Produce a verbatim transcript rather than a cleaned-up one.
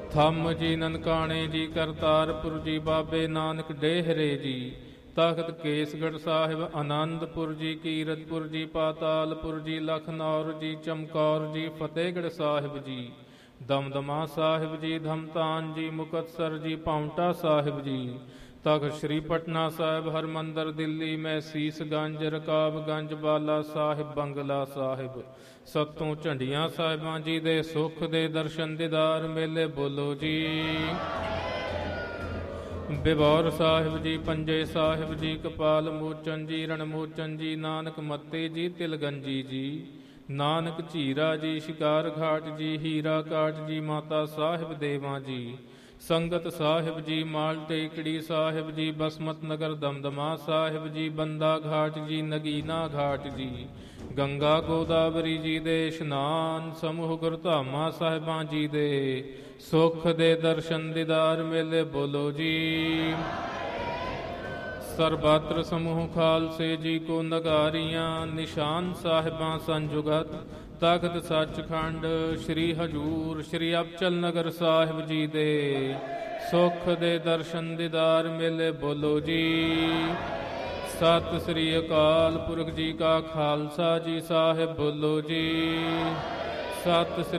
ਥੰਮ ਜੀ ਨਨਕਾਣੇ ਜੀ, ਕਰਤਾਰਪੁਰ ਜੀ, ਬਾਬੇ ਨਾਨਕ ਡੇਹਰੇ ਜੀ, ਤਖਤ ਕੇਸਗੜ੍ਹ ਸਾਹਿਬ, ਆਨੰਦਪੁਰ ਜੀ, ਕੀਰਤਪੁਰ ਜੀ, ਪਾਤਾਲਪੁਰ ਜੀ, ਲਖਨੌਰ ਜੀ, ਚਮਕੌਰ ਜੀ, ਫਤਿਹਗੜ੍ਹ ਸਾਹਿਬ ਜੀ, ਦਮਦਮਾ ਸਾਹਿਬ ਜੀ, ਧਮਤਾਨ ਜੀ, ਮੁਕਤਸਰ ਜੀ, ਪਾਉਂਟਾ ਸਾਹਿਬ ਜੀ, ਤਖਤ ਸ੍ਰੀ ਪਟਨਾ ਸਾਹਿਬ, ਹਰਮੰਦਰ ਦਿੱਲੀ ਮੈਂ, ਸੀਸਗੰਜ, ਰਕਾਬਗੰਜ, ਬਾਲਾ ਸਾਹਿਬ, ਬੰਗਲਾ ਸਾਹਿਬ, ਸੱਤੋਂ ਝੰਡੀਆਂ ਸਾਹਿਬਾਂ ਜੀ ਦੇ ਸੁੱਖ ਦੇ ਦਰਸ਼ਨ ਦੀਦਾਰ ਮੇਲੇ ਬੋਲੋ ਜੀ। ਬਿਬੌਰ ਸਾਹਿਬ ਜੀ, ਪੰਜੇ ਸਾਹਿਬ ਜੀ, ਕਪਾਲ ਮੋਚਨ ਜੀ, ਰਣਮੋਚਨ ਜੀ, ਨਾਨਕ ਮੱਤੇ ਜੀ, ਤਿਲਗੰਜੀ ਜੀ, ਨਾਨਕ ਝੀਰਾ ਜੀ, ਸ਼ਿਕਾਰ ਘਾਟ ਜੀ, ਹੀਰਾ ਘਾਟ ਜੀ, ਮਾਤਾ ਸਾਹਿਬ ਦੇਵਾਂ ਜੀ, ਸੰਗਤ ਸਾਹਿਬ ਜੀ, ਮਾਲ ਟੇਕੜੀ ਸਾਹਿਬ ਜੀ, ਬਸਮਤ ਨਗਰ ਦਮਦਮਾ ਸਾਹਿਬ ਜੀ, ਬੰਦਾ ਘਾਟ ਜੀ, ਨਗੀਨਾ ਘਾਟ ਜੀ, ਗੰਗਾ ਗੋਦਾਵਰੀ ਜੀ ਦੇ ਇਸ਼ਨਾਨ, ਸਮੂਹ ਗੁਰਧਾਮਾ ਸਾਹਿਬਾਂ ਜੀ ਦੇ ਸੁੱਖ ਦੇ ਦਰਸ਼ਨ ਦੀਦਾਰ ਮੇਲੇ ਬੋਲੋ ਜੀ। ਸਰਬੱਤਰ ਸਮੂਹ ਖਾਲਸੇ ਜੀ ਕੋ ਨਗਾਰੀਆਂ, ਨਿਸ਼ਾਨ ਸਾਹਿਬਾਂ ਸੰਜੁਗਤ, ਤਖਤ ਸੱਚਖੰਡ ਸ੍ਰੀ ਹਜੂਰ ਸ੍ਰੀ ਅਬਚਲ ਨਗਰ ਸਾਹਿਬ ਜੀ ਦੇ ਸੁੱਖ ਦੇ ਦਰਸ਼ਨ ਦੀਦਾਰ ਮੇਲੇ ਬੋਲੋ ਜੀ। ਸਤਿ ਸ੍ਰੀ ਅਕਾਲ ਪੁਰਖ ਜੀ ਕਾ ਖਾਲਸਾ ਜੀ ਸਾਹਿਬ ਬੋਲੋ ਜੀ। ਸਤਿ ਸ੍ਰੀ